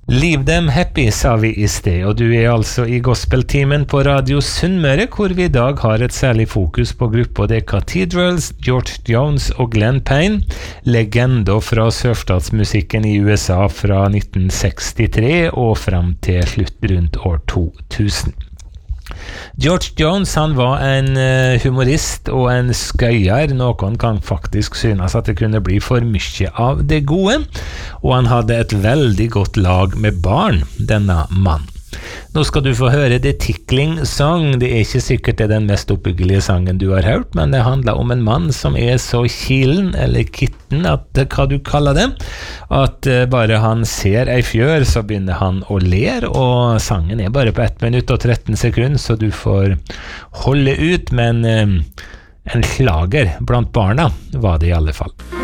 Leave them happy, sa vi I sted, og du altså I gospeltimen på Radio Sunnmøre, hvor vi I dag har et særlig fokus på gruppa The Cathedrals, George Jones og Glenn Payne, legender fra sørstatsmusikken I USA fra 1963 og frem til slutt rundt år 2000. George Jones, han var en humorist og en skøyer, noen kan faktisk synes at det kunne bli for mye av det gode, og han hadde et veldig godt lag med barn, denne mannen. Nå skal du få høre The Tickling Song. Det ikke sikkert det den mest oppbyggelige sangen du har hørt, men det handler om en mann som så kilen, eller kitten, at hva du kaller det, at bare han ser ei fjør, så begynner han å ler, og sangen bare på 1 minutt og 13 sekunder, så du får holde ut, men en slager blant barna var det I alle fall.